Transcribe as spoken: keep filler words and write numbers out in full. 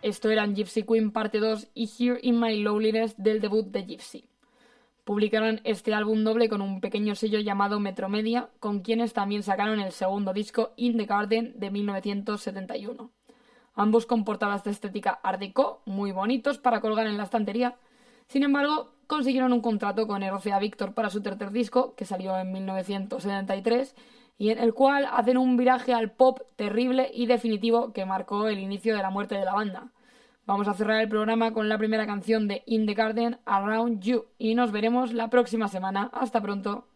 esto eran Gypsy Queen parte dos y Here in My Loneliness del debut de Gypsy. Publicaron este álbum doble con un pequeño sello llamado Metromedia, con quienes también sacaron el segundo disco In the Garden de mil novecientos setenta y uno. Ambos con portadas de estética art déco, muy bonitos para colgar en la estantería. Sin embargo, consiguieron un contrato con R C A Victor para su tercer disco, que salió en mil novecientos setenta y tres, y en el cual hacen un viraje al pop terrible y definitivo que marcó el inicio de la muerte de la banda. Vamos a cerrar el programa con la primera canción de In the Garden, Around You, y nos veremos la próxima semana. Hasta pronto.